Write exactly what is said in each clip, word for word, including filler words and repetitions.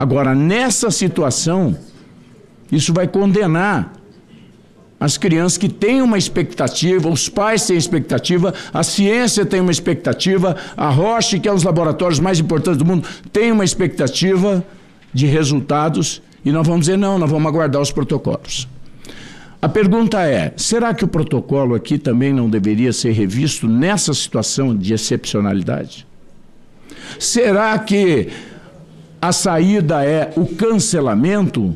Agora, nessa situação, isso vai condenar as crianças que têm uma expectativa, os pais têm expectativa, a ciência tem uma expectativa, a Roche, que é um dos laboratórios mais importantes do mundo, tem uma expectativa de resultados, e nós vamos dizer, não, nós vamos aguardar os protocolos. A pergunta é, será que o protocolo aqui também não deveria ser revisto nessa situação de excepcionalidade? Será que a saída é o cancelamento?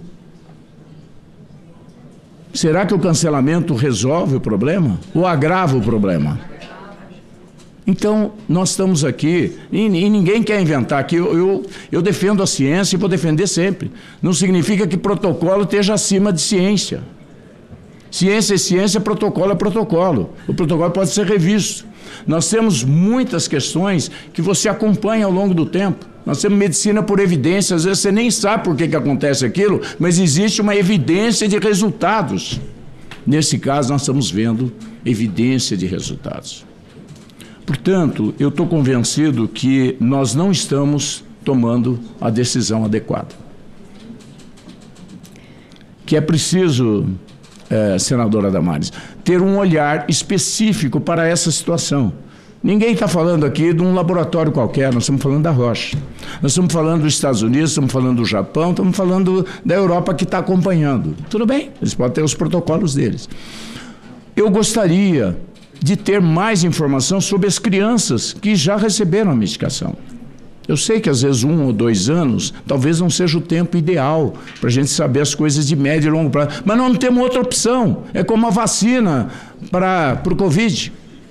Será que o cancelamento resolve o problema ou agrava o problema? Então, nós estamos aqui, e, e ninguém quer inventar aqui, eu, eu, eu defendo a ciência e vou defender sempre. Não significa que protocolo esteja acima de ciência. Ciência é ciência, protocolo é protocolo. O protocolo pode ser revisto. Nós temos muitas questões que você acompanha ao longo do tempo. Nós temos medicina por evidência, às vezes você nem sabe por que, que acontece aquilo, mas existe uma evidência de resultados. Nesse caso, nós estamos vendo evidência de resultados. Portanto, eu estou convencido que nós não estamos tomando a decisão adequada. Que é preciso, é, senadora Damares, ter um olhar específico para essa situação. Ninguém está falando aqui de um laboratório qualquer, nós estamos falando da Roche. Nós estamos falando dos Estados Unidos, estamos falando do Japão, estamos falando da Europa que está acompanhando. Tudo bem, eles podem ter os protocolos deles. Eu gostaria de ter mais informação sobre as crianças que já receberam a medicação. Eu sei que às vezes um ou dois anos talvez não seja o tempo ideal para a gente saber as coisas de médio e longo prazo, mas nós não temos outra opção. É como a vacina para o Covid.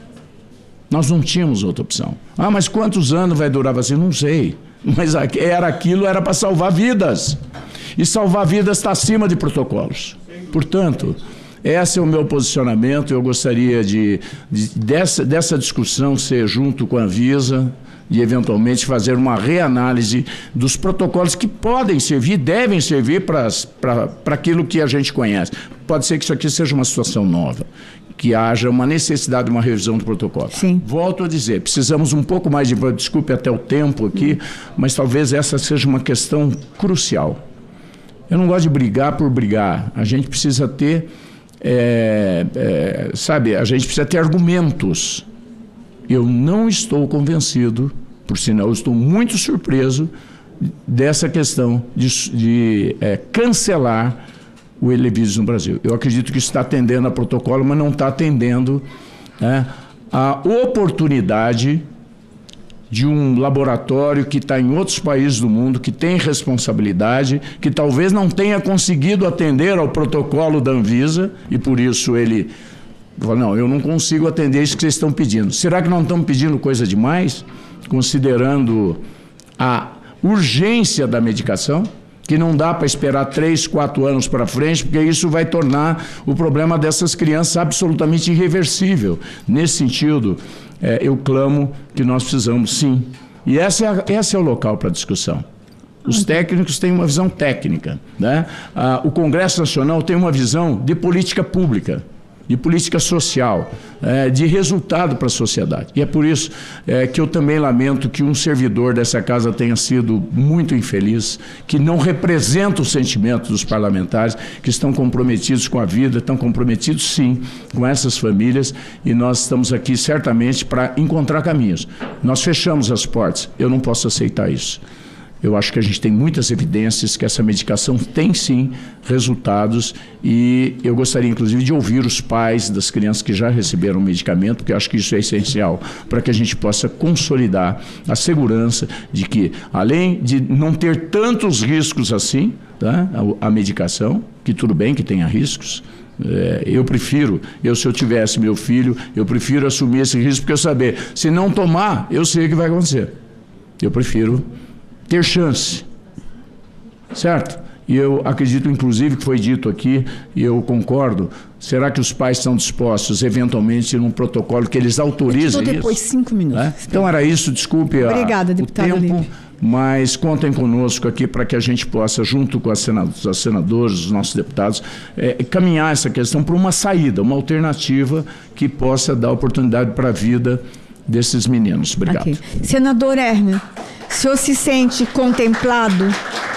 Nós não tínhamos outra opção. Ah, mas quantos anos vai durar a vacina? Não sei. Mas era aquilo, era para salvar vidas. E salvar vidas está acima de protocolos. Portanto, esse é o meu posicionamento. Eu gostaria de, de dessa, dessa discussão ser junto com a Anvisa e, eventualmente, fazer uma reanálise dos protocolos que podem servir, devem servir para aquilo que a gente conhece. Pode ser que isso aqui seja uma situação nova, que haja uma necessidade de uma revisão do protocolo. Sim. Volto a dizer, precisamos um pouco mais de... Desculpe até o tempo aqui, mas talvez essa seja uma questão crucial. Eu não gosto de brigar por brigar. A gente precisa ter... É, é, sabe, a gente precisa ter argumentos. Eu não estou convencido, por sinal, eu estou muito surpreso dessa questão de, de é, cancelar o Elevidys no Brasil. Eu acredito que está atendendo a protocolo, mas não está atendendo, né, a oportunidade de um laboratório que está em outros países do mundo, que tem responsabilidade, que talvez não tenha conseguido atender ao protocolo da Anvisa, e por isso ele falou, não, eu não consigo atender isso que vocês estão pedindo. Será que não estamos pedindo coisa demais, considerando a urgência da medicação? Que não dá para esperar três, quatro anos para frente, porque isso vai tornar o problema dessas crianças absolutamente irreversível. Nesse sentido, é, eu clamo que nós precisamos, sim. E esse é, esse é o local para discussão. Os técnicos têm uma visão técnica, né? Ah, o Congresso Nacional tem uma visão de política pública, de política social, é, de resultado para a sociedade. E é por isso é, que eu também lamento que um servidor dessa casa tenha sido muito infeliz, que não representa o sentimento dos parlamentares, que estão comprometidos com a vida, estão comprometidos, sim, com essas famílias, e nós estamos aqui certamente para encontrar caminhos. Nós fechamos as portas, eu não posso aceitar isso. Eu acho que a gente tem muitas evidências que essa medicação tem, sim, resultados, e eu gostaria, inclusive, de ouvir os pais das crianças que já receberam o medicamento, porque eu acho que isso é essencial para que a gente possa consolidar a segurança de que, além de não ter tantos riscos assim, tá, a, a medicação, que tudo bem que tenha riscos, é, eu prefiro, eu se eu tivesse meu filho, eu prefiro assumir esse risco, porque eu saber, se não tomar, eu sei o que vai acontecer. Eu prefiro ter chance, certo? E eu acredito, inclusive, que foi dito aqui, e eu concordo, será que os pais estão dispostos, eventualmente, num protocolo que eles autorizem isso? Depois cinco minutos. É? Então era isso, desculpe Obrigada, a, o deputada tempo, Líbia. Mas contem conosco aqui para que a gente possa, junto com as senadoras, as senadoras, os nossos deputados, é, caminhar essa questão para uma saída, uma alternativa que possa dar oportunidade para a vida desses meninos. Obrigado. Okay. Senador Hermer, o senhor se sente contemplado